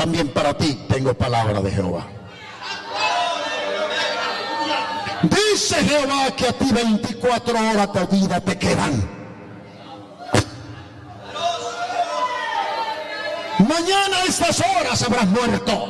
también para ti tengo palabra de Jehová. Dice Jehová que a ti 24 horas de vida te quedan. Mañana a estas horas habrás muerto.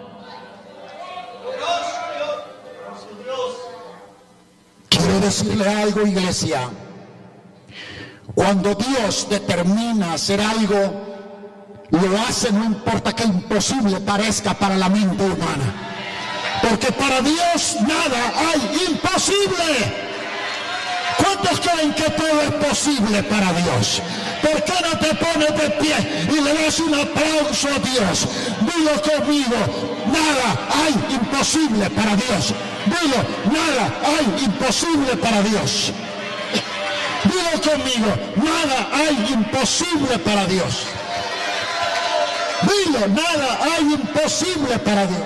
Quiero decirle algo, iglesia. Cuando Dios determina hacer algo, lo hace no importa que imposible parezca para la mente humana. Porque para Dios nada hay imposible. ¿Cuántos creen que todo es posible para Dios? ¿Por qué no te pones de pie y le das un aplauso a Dios? Dilo conmigo, nada hay imposible para Dios. Dilo, nada hay imposible para Dios. Dilo conmigo, nada hay imposible para Dios. Dilo, nada hay imposible para Dios.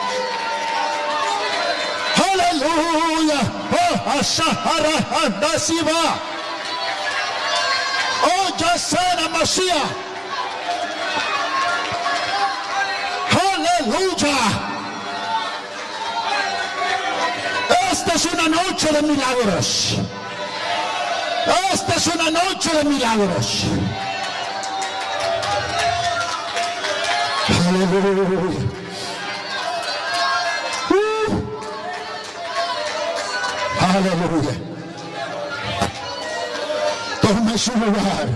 Aleluya. Oh, Ashahara Andasiva. Oh, Yasana Mashiach. Aleluya. Esta es una noche de milagros. Esta es una noche de milagros. Aleluya. Aleluya. Tome su lugar.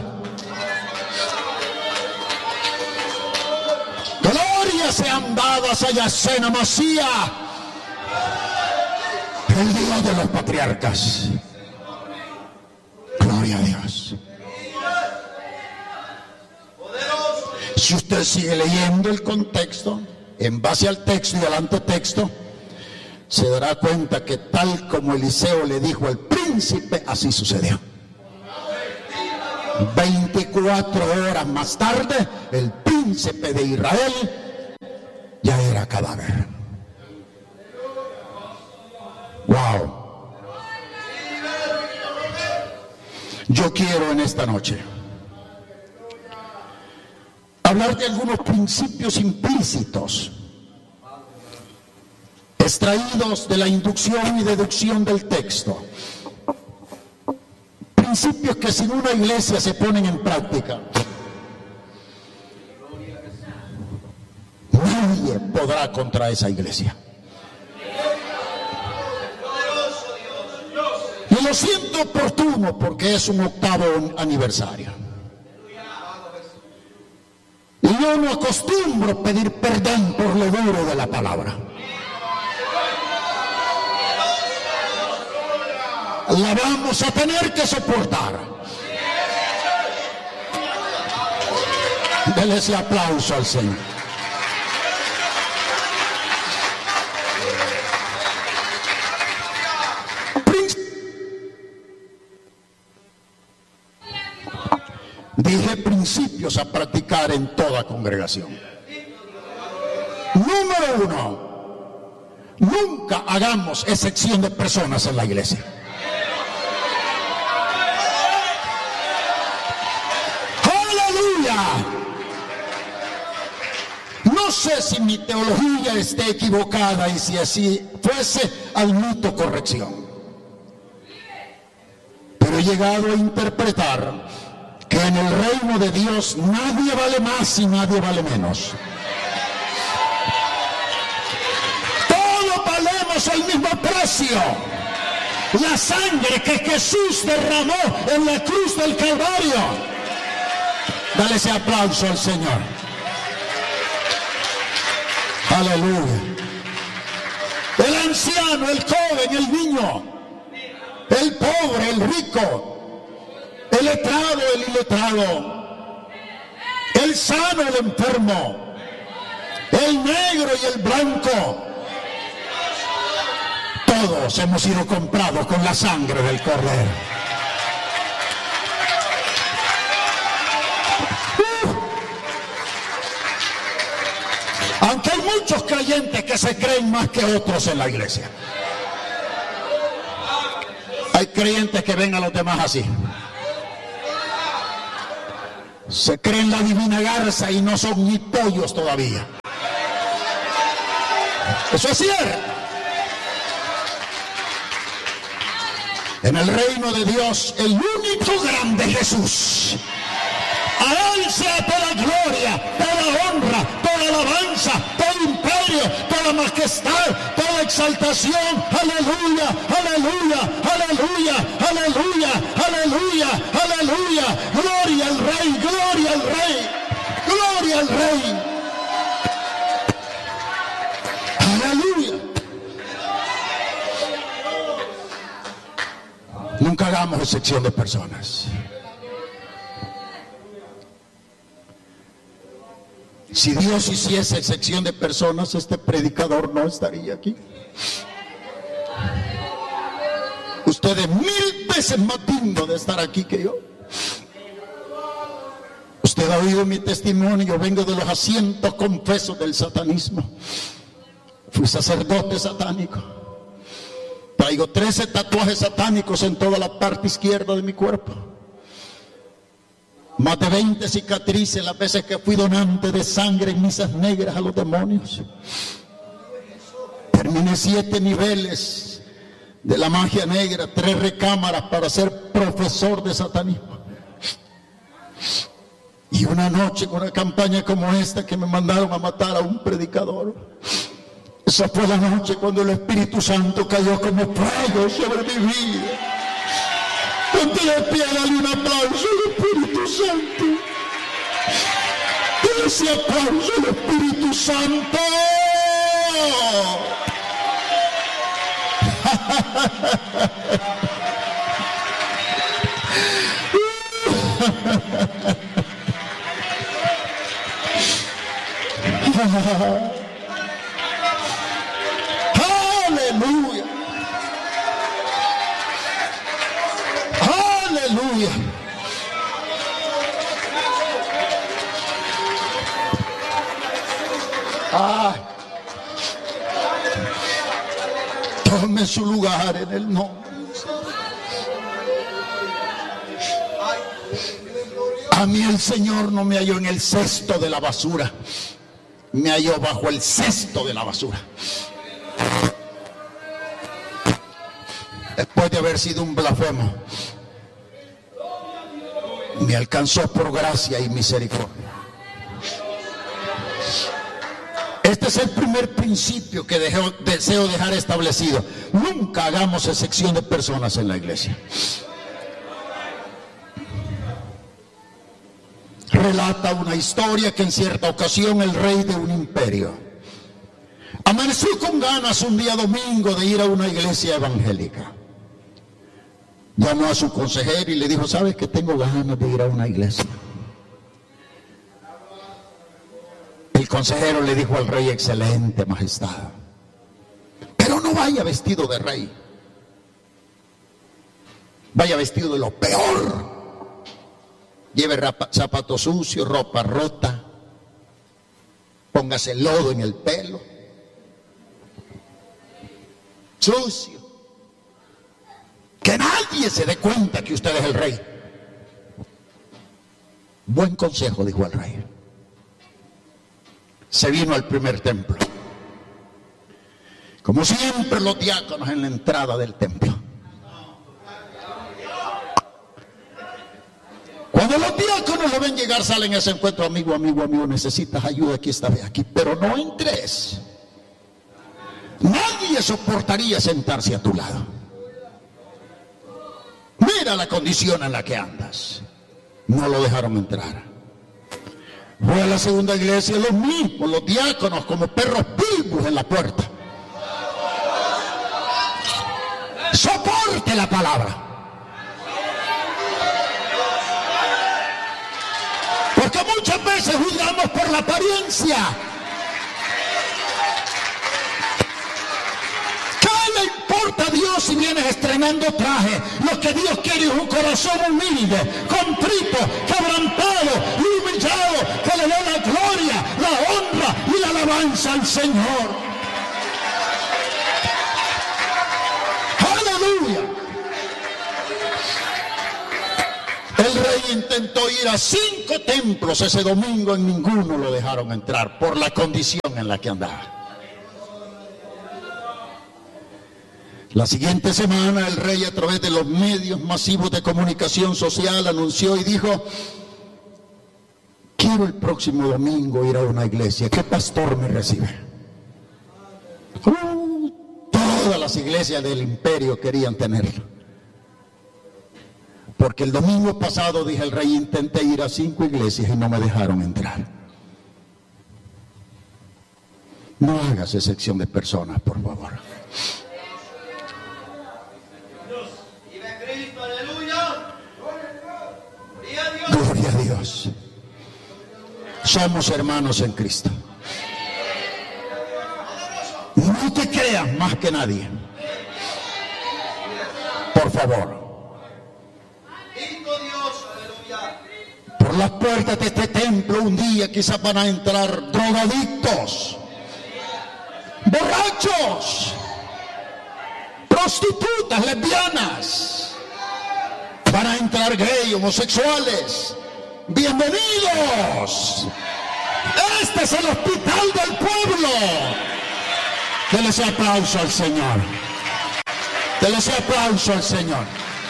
Gloria sean dadas a Yasena Mashiach, el día de los patriarcas. Gloria a Dios. Si usted sigue leyendo el contexto, en base al texto y al antetexto, se dará cuenta que tal como Eliseo le dijo al príncipe, así sucedió. 24 horas más tarde, el príncipe de Israel ya era cadáver. Wow. Yo quiero en esta noche hablar de algunos principios implícitos extraídos de la inducción y deducción del texto. Principios que sin una iglesia se ponen en práctica, nadie podrá contra esa iglesia. Y lo siento oportuno porque es un 8º aniversario. Y yo no acostumbro pedir perdón por lo duro de la palabra. La vamos a tener que soportar. Dele ese aplauso al Señor. Dije principios a practicar en toda congregación. Número 1, nunca hagamos excepción de personas en la iglesia. No sé si mi teología esté equivocada y si así fuese, admito corrección. Pero he llegado a interpretar que en el reino de Dios nadie vale más y nadie vale menos. Todos valemos el mismo precio. La sangre que Jesús derramó en la cruz del Calvario. Dale ese aplauso al Señor. Aleluya. El anciano, el joven, el niño, el pobre, el rico, el letrado, el iletrado, el sano, el enfermo, el negro y el blanco, todos hemos sido comprados con la sangre del Cordero. Aunque hay muchos creyentes que se creen más que otros en la iglesia. Hay creyentes que ven a los demás así. Se creen la divina garza y no son ni pollos todavía. Eso es cierto. En el reino de Dios, el único grande Jesús. A Él sea toda gloria, toda honra, toda alabanza, todo imperio, toda majestad, toda exaltación. Aleluya, aleluya, aleluya, aleluya, aleluya, aleluya. Gloria al Rey, gloria al Rey, gloria al Rey. Aleluya. Nunca hagamos excepción de personas. Si Dios hiciese excepción de personas, este predicador no estaría aquí. Usted es 1000 veces más digno de estar aquí que yo. Usted ha oído mi testimonio. Yo vengo de los asientos confesos del satanismo. Fui sacerdote satánico. Traigo 13 tatuajes satánicos en toda la parte izquierda de mi cuerpo. Más de 20 cicatrices las veces que fui donante de sangre en misas negras a los demonios. Terminé 7 niveles de la magia negra, 3 recámaras para ser profesor de satanismo. Y una noche con una campaña como esta que me mandaron a matar a un predicador. Esa fue la noche cuando el Espíritu Santo cayó como fuego sobre mi vida. Ponte de pie, dale un aplauso al Espíritu Santo. Dale ese aplauso al Espíritu Santo. Aleluya. Aleluya. Tome su lugar en el nombre. A mí el Señor no me halló en el cesto de la basura, me halló bajo el cesto de la basura. Después de haber sido un blasfemo, me alcanzó por gracia y misericordia. Este es el primer principio que deseo dejar establecido. Nunca hagamos excepción de personas en la iglesia. Relata una historia que en cierta ocasión el rey de un imperio amaneció con ganas un día domingo de ir a una iglesia evangélica. Llamó a su consejero y le dijo: ¿sabes que tengo ganas de ir a una iglesia? El consejero le dijo al rey: excelente, majestad, pero no vaya vestido de rey, vaya vestido de lo peor. Lleve zapatos sucios, ropa rota, póngase lodo en el pelo, sucio, que nadie se dé cuenta que usted es el rey. Buen consejo, dijo el rey. Se vino al primer templo. Como siempre, los diáconos en la entrada del templo. Cuando los diáconos lo ven llegar, salen a ese encuentro: amigo, amigo, amigo, necesitas ayuda, aquí está, ve aquí, pero no entres. Nadie soportaría sentarse a tu lado. Mira la condición en la que andas. No lo dejaron entrar. Fue a la segunda iglesia, los mismos, los diáconos como perros pilbus en la puerta. Soporte la palabra. Porque muchas veces juzgamos por la apariencia. ¿Qué le importa a Dios si vienes estrenando traje? Lo que Dios quiere es un corazón humilde, contrito, quebrantado y humillado, que le dé la gloria, la honra y la alabanza al Señor. ¡Aleluya! El rey intentó ir a 5 templos ese domingo, en ninguno lo dejaron entrar por la condición en la que andaba. La siguiente semana el rey, a través de los medios masivos de comunicación social, anunció y dijo: quiero el próximo domingo ir a una iglesia. ¿Qué pastor me recibe? Todas las iglesias del imperio querían tenerlo. Porque el domingo pasado, dije el rey, intenté ir a 5 iglesias y no me dejaron entrar. No hagas excepción de personas, por favor. Gloria a Dios. Somos hermanos en Cristo. No te creas más que nadie. Por favor. Por las puertas de este templo un día quizás van a entrar drogadictos, borrachos, prostitutas, lesbianas. Van a entrar gays, homosexuales. Bienvenidos. Este es el hospital del pueblo. Dele ese aplauso al Señor. Dele ese aplauso al Señor.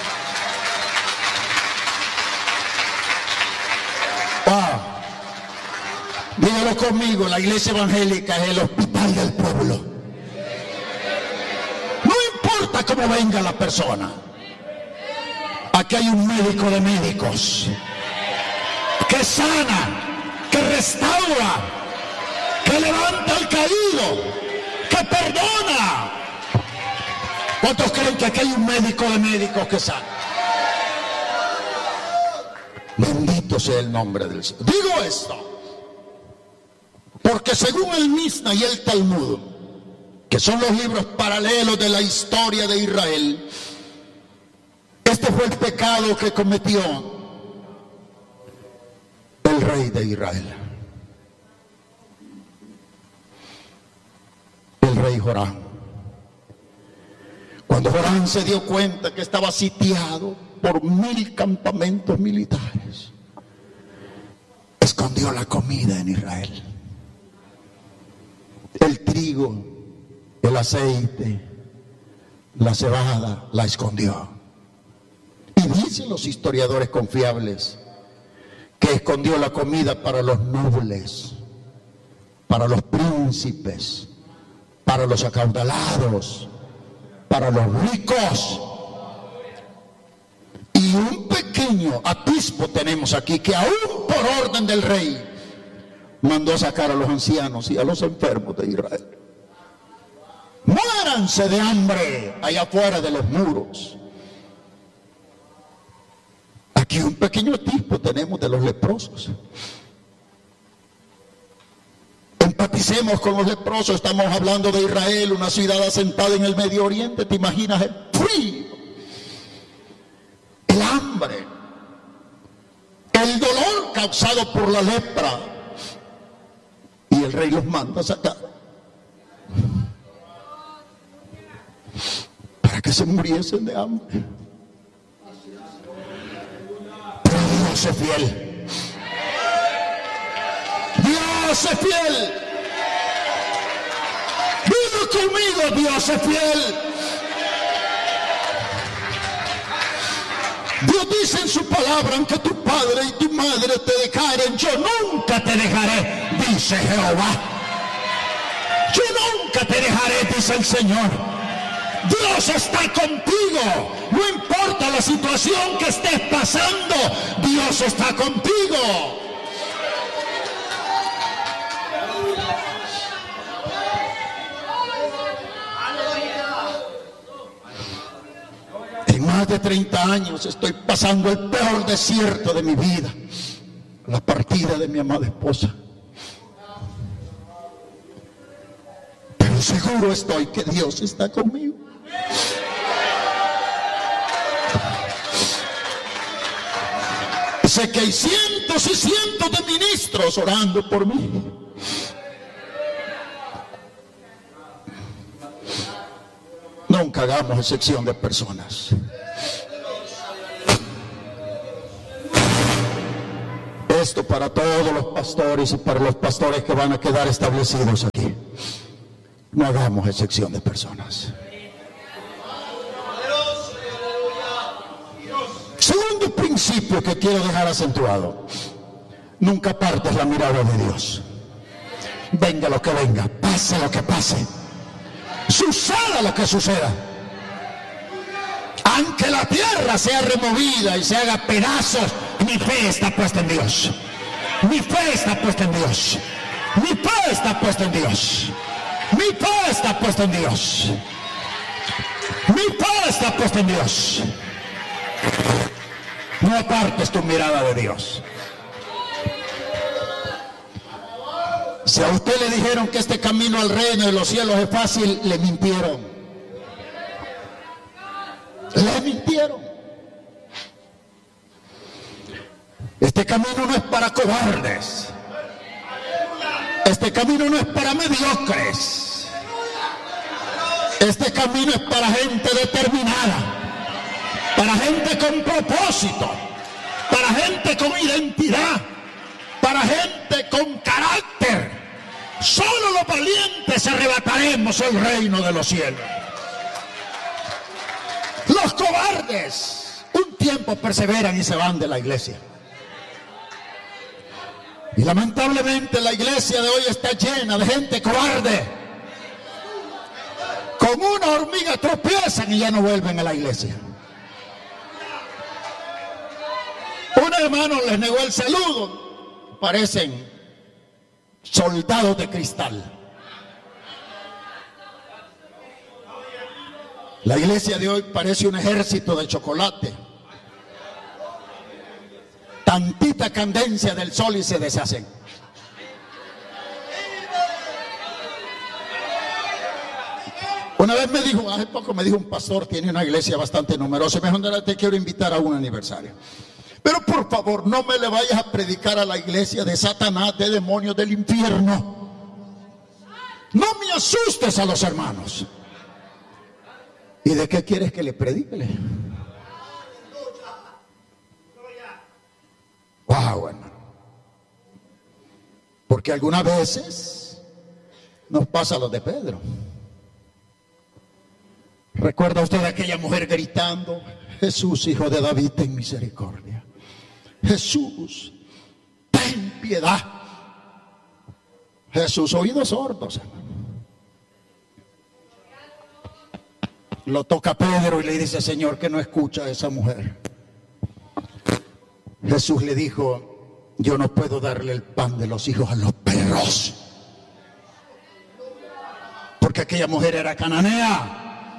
Dígalo conmigo, la iglesia evangélica es el hospital del pueblo. No importa cómo venga la persona. Aquí hay un médico de médicos que sana, que restaura, que levanta al caído, que perdona. ¿Cuántos creen que aquí hay un médico de médicos que sana? Bendito sea el nombre del Señor. Digo esto porque según el Misna y el Talmud, que son los libros paralelos de la historia de Israel, este fue el pecado que cometió el rey de Israel, el rey Joram. Cuando Joram se dio cuenta que estaba sitiado por 1000 campamentos militares, escondió la comida en Israel. El trigo, el aceite, la cebada, la escondió. Y dicen los historiadores confiables que escondió la comida para los nobles, para los príncipes, para los acaudalados, para los ricos. Y un pequeño atisbo tenemos aquí que aún por orden del rey mandó a sacar a los ancianos y a los enfermos de Israel. Muéranse de hambre allá afuera de los muros. Aquí un pequeño atisbo tenemos de los leprosos. Empaticemos con los leprosos. Estamos hablando de Israel, una ciudad asentada en el Medio Oriente. ¿Te imaginas el frío, el hambre, el dolor causado por la lepra? Y el rey los manda a sacar para que se muriesen de hambre. Pero Dios es fiel. Dios es fiel. Dilo conmigo, Dios es fiel. Dios dice en su palabra: aunque tu padre y tu madre te dejaren, yo nunca te dejaré, dice Jehová. Yo nunca te dejaré, dice el Señor. Dios está contigo. No importa la situación que estés pasando, Dios está contigo. En más de 30 años estoy pasando el peor desierto de mi vida, la partida de mi amada esposa. Pero seguro estoy que Dios está conmigo. Sé que hay cientos y cientos de ministros orando por mí. Nunca hagamos excepción de personas. Esto para todos los pastores y para los pastores que van a quedar establecidos aquí. No hagamos excepción de personas. principio que quiero dejar acentuado: nunca apartes la mirada de Dios. Venga lo que venga, pase lo que pase, suceda lo que suceda, aunque la tierra sea removida y se haga pedazos, mi fe está puesta en Dios. Mi fe está puesta en Dios. Mi fe está puesta en Dios. Mi fe está puesta en Dios. Mi fe está puesta en Dios. No apartes tu mirada de Dios. Si a usted le dijeron que este camino al reino de los cielos es fácil, le mintieron. Le mintieron. Este camino no es para cobardes. Este camino no es para mediocres. Este camino es para gente determinada, para gente con propósito, para gente con identidad, para gente con carácter. Solo los valientes arrebataremos el reino de los cielos. Los cobardes un tiempo perseveran y se van de la iglesia. Y lamentablemente la iglesia de hoy está llena de gente cobarde. Con una hormiga tropiezan y ya no vuelven a la iglesia. Un hermano les negó el saludo. Parecen soldados de cristal. La iglesia de hoy parece un ejército de chocolate. Tantita candencia del sol y se deshacen. Una vez me dijo, hace poco me dijo un pastor, tiene una iglesia bastante numerosa, me dijo: te quiero invitar a un aniversario, pero por favor no me le vayas a predicar a la iglesia de Satanás, de demonios del infierno. No me asustes a los hermanos. ¿Y de qué quieres que le predique? Wow, hermano. Porque algunas veces nos pasa lo de Pedro. ¿Recuerda usted a aquella mujer gritando: Jesús, hijo de David, ten misericordia? Jesús, ten piedad. Jesús, oídos sordos, hermano. Lo toca Pedro y le dice: Señor, que no escucha a esa mujer. Jesús le dijo: yo no puedo darle el pan de los hijos a los perros. Porque aquella mujer era cananea.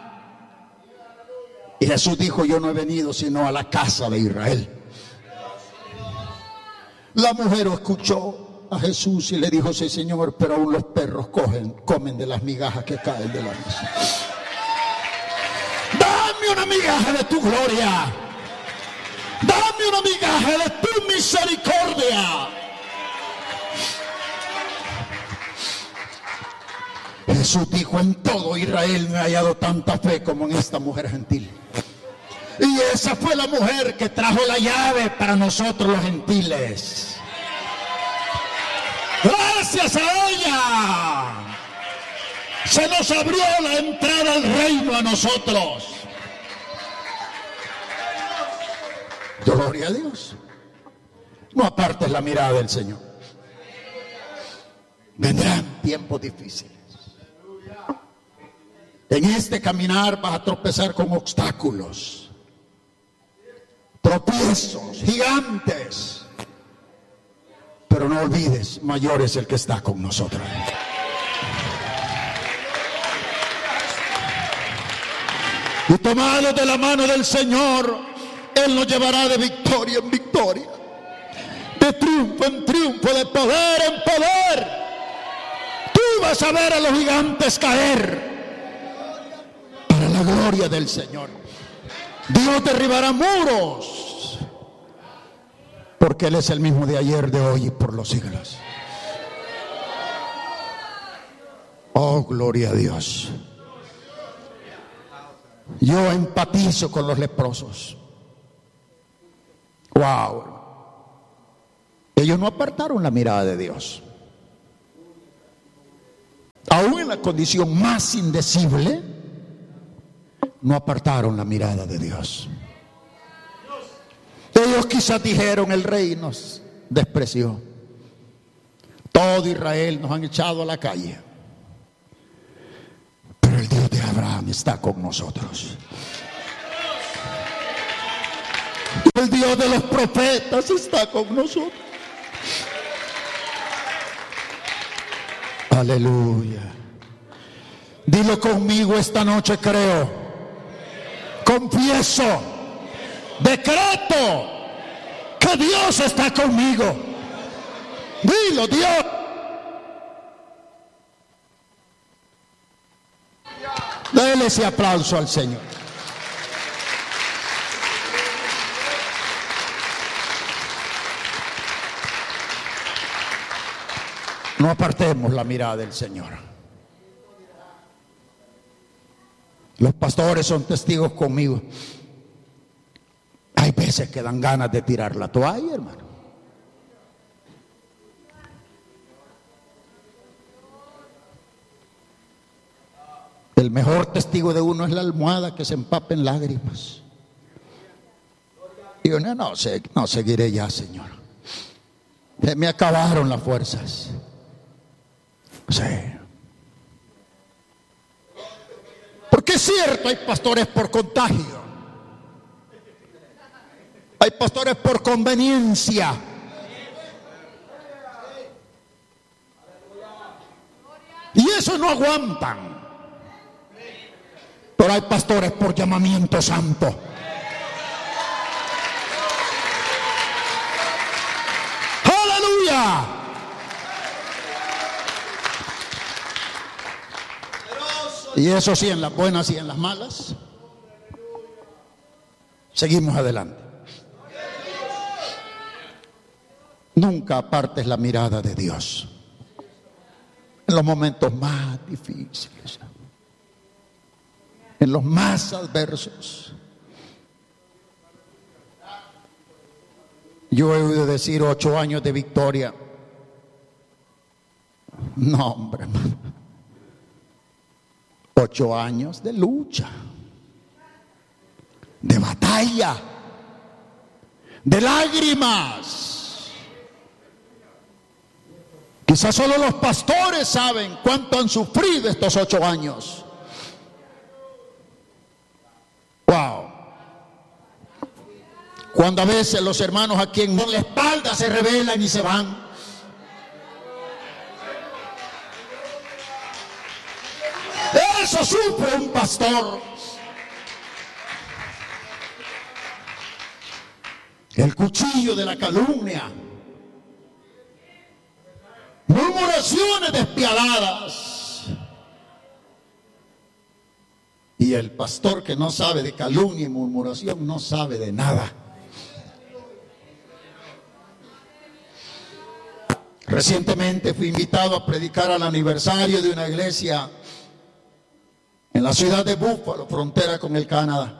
Y Jesús dijo: yo no he venido sino a la casa de Israel. La mujer escuchó a Jesús y le dijo: sí, Señor, pero aún los perros comen de las migajas que caen de la mesa. Dame una migaja de tu gloria. Dame una migaja de tu misericordia. Jesús dijo: en todo Israel no he hallado tanta fe como en esta mujer gentil. Y esa fue la mujer que trajo la llave para nosotros los gentiles. Gracias a ella se nos abrió la entrada al reino a nosotros. Gloria a Dios. No apartes la mirada del Señor. Vendrán tiempos difíciles. En este caminar vas a tropezar con obstáculos, tropiezos gigantes. Pero no olvides, mayor es el que está con nosotros. Y tomados de la mano del Señor, Él nos llevará de victoria en victoria, de triunfo en triunfo, de poder en poder. Tú vas a ver a los gigantes caer para la gloria del Señor. Dios derribará muros, porque Él es el mismo de ayer, de hoy y por los siglos. Oh, gloria a Dios. Yo empatizo con los leprosos. Wow. Ellos no apartaron la mirada de Dios. Aún en la condición más indecible, no apartaron la mirada de Dios. Ellos Ellos quizás dijeron: el rey nos despreció, todo Israel nos han echado a la calle, pero el Dios de Abraham está con nosotros. El Dios de los profetas está con nosotros. Aleluya. Dilo conmigo esta noche: creo, confieso, decreto que Dios está conmigo. Dilo, Dios. Dele ese aplauso al Señor. No apartemos la mirada del Señor. Los pastores son testigos conmigo. Hay veces que dan ganas de tirar la toalla, hermano. El mejor testigo de uno es la almohada que se empapa en lágrimas. Y yo no seguiré ya, Señor. Se me acabaron las fuerzas. Sí. Porque es cierto, hay pastores por contagio, hay pastores por conveniencia, y eso no aguantan. Pero hay pastores por llamamiento santo. ¡Aleluya! Y eso sí, en las buenas y en las malas, seguimos adelante. Nunca apartes la mirada de Dios en los momentos más difíciles, en los más adversos. Yo he oído decir 8 años de victoria. No, hombre, hermano. 8 años de lucha, de batalla, de lágrimas. Quizás solo los pastores saben cuánto han sufrido estos 8 años. Wow. Cuando a veces los hermanos a quien no la espalda se rebelan y se van. Eso sufre un pastor. El cuchillo de la calumnia, murmuraciones despiadadas. Y el pastor que no sabe de calumnia y murmuración no sabe de nada. Recientemente fui invitado a predicar al aniversario de una iglesia en la ciudad de Búfalo, frontera con el Canadá.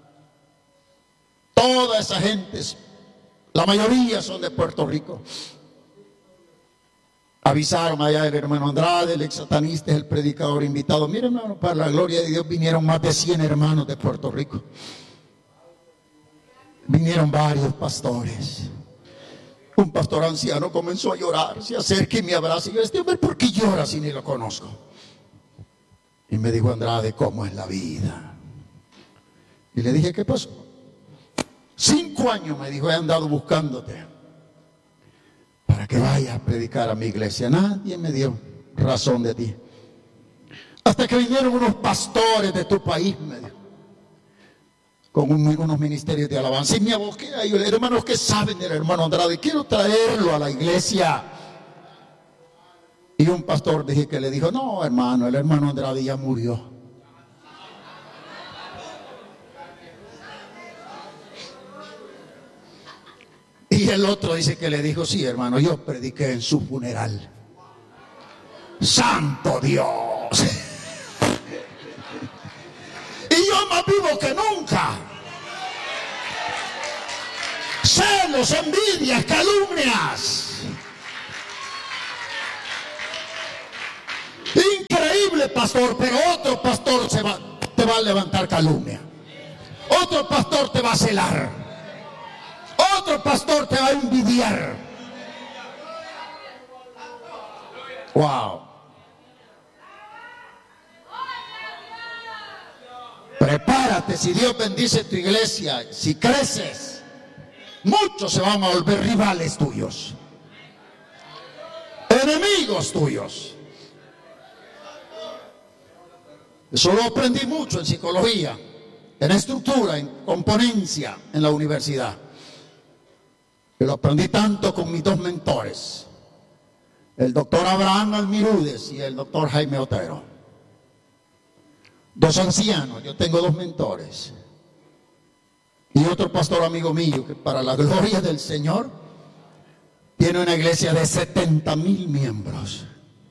Toda esa gente, la mayoría son de Puerto Rico. Avisaron allá el hermano Andrade, el ex satanista, es el predicador invitado. Miren, hermano, para la gloria de Dios vinieron más de 100 hermanos de Puerto Rico. Vinieron varios pastores. Un pastor anciano comenzó a llorar, se acerca y me abraza. Y yo, este hombre, ¿por qué llora si ni lo conozco? Y me dijo: Andrade, ¿cómo es la vida? Y le dije: ¿qué pasó? 5 años, me dijo, he andado buscándote para que vayas a predicar a mi iglesia. Nadie me dio razón de ti. Hasta que vinieron unos pastores de tu país, me dijo, con unos ministerios de alabanza. Y me aboqué a ellos, hermanos que saben del hermano Andrade, quiero traerlo a la iglesia. Y un pastor dije que le dijo: no, hermano, el hermano Andrade ya murió. Y el otro dice que le dijo: sí, hermano, yo prediqué en su funeral. ¡Santo Dios! Y yo más vivo que nunca. Celos, envidias, calumnias. Increíble, pastor, pero otro pastor te va a levantar calumnia. Otro pastor te va a celar. otro pastor te va a envidiar. Wow. Prepárate, si Dios bendice tu iglesia, si creces, muchos se van a volver rivales tuyos, enemigos tuyos. Eso lo aprendí mucho en psicología, en estructura, en componencia en la universidad. Y lo aprendí tanto con mis dos mentores, el doctor Abraham Almirudes y el doctor Jaime Otero. Dos ancianos, yo tengo dos mentores. Y otro pastor amigo mío que para la gloria del Señor tiene una iglesia de 70,000 miembros.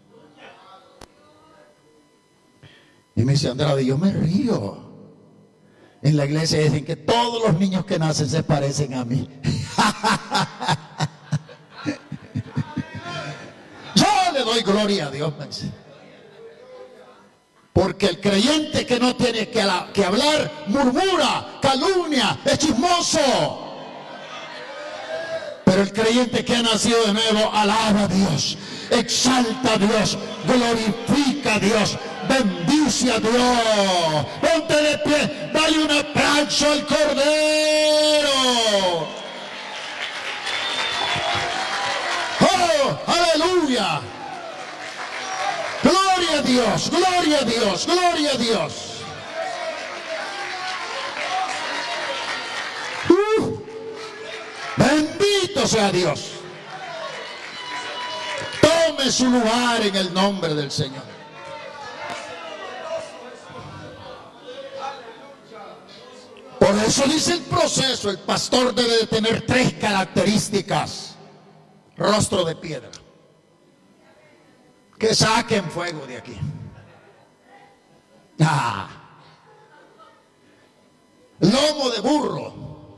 Y me dice, Andrade, yo me río. En la iglesia dicen que todos los niños que nacen se parecen a mí. Yo le doy gloria a Dios, me dice. Porque el creyente que no tiene que hablar, murmura, calumnia, es chismoso. Pero el creyente que ha nacido de nuevo, alaba a Dios, exalta a Dios, glorifica a Dios, bendice a Dios. Ponte de pie, dale un aplauso al Cordero. ¡Oh, aleluya! Gloria a Dios, gloria a Dios, gloria a Dios. Bendito sea Dios. Tome su lugar en el nombre del Señor. Por eso dice el proceso, el pastor debe de tener 3 características. Rostro de piedra. Que saquen fuego de aquí. Lomo de burro.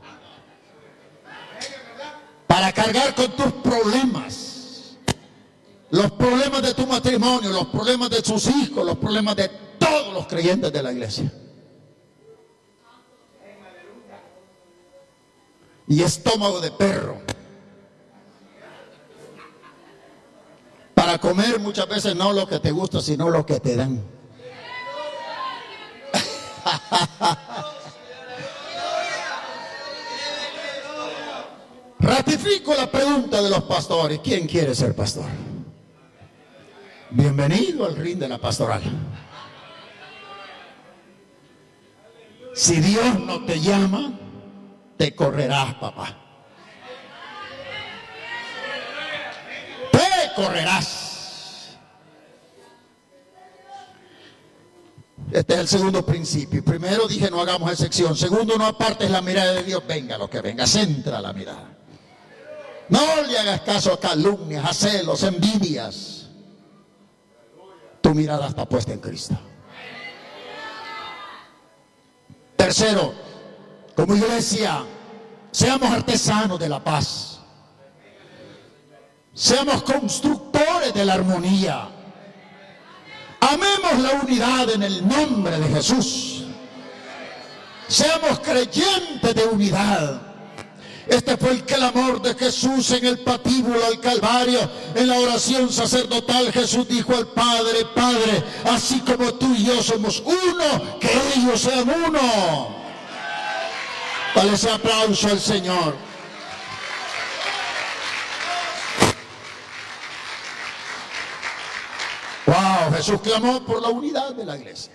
Para cargar con tus problemas. Los problemas de tu matrimonio, los problemas de tus hijos, los problemas de todos los creyentes de la iglesia. Y estómago de perro. Para comer muchas veces no lo que te gusta, sino lo que te dan. Ratifico la pregunta de los pastores. ¿Quién quiere ser pastor? Bienvenido al ring de la pastoral. Si Dios no te llama, te correrás, papá. Correrás. Este es el segundo principio. Primero dije no hagamos excepción. Segundo, no apartes la mirada de Dios. Venga lo que venga, centra la mirada. No le hagas caso a calumnias, a celos, envidias. Tu mirada está puesta en Cristo. Tercero, como iglesia, seamos artesanos de la paz. Seamos constructores de la armonía. Amemos la unidad en el nombre de Jesús. Seamos creyentes de unidad. Este fue el clamor de Jesús en el patíbulo al Calvario. En la oración sacerdotal Jesús dijo al Padre: Padre, así como tú y yo somos uno, que ellos sean uno. Dale ese aplauso al Señor. Wow, Jesús clamó por la unidad de la iglesia.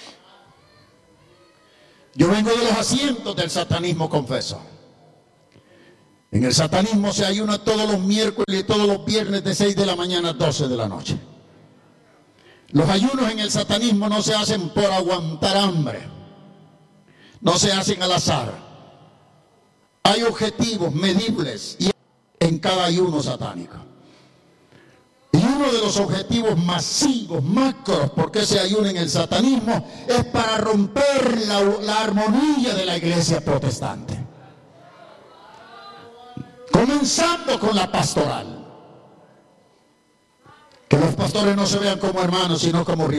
Yo vengo de los asientos del satanismo, confeso. En el satanismo se ayuna todos los miércoles y todos los viernes de 6 de la mañana a 12 de la noche. Los ayunos en el satanismo no se hacen por aguantar hambre. No se hacen al azar. Hay objetivos medibles y en cada ayuno satánico. Y uno de los objetivos masivos, macros, porque se ayuna en el satanismo, es para romper la armonía de la iglesia protestante. Comenzando con la pastoral. Que los pastores no se vean como hermanos, sino como rivales.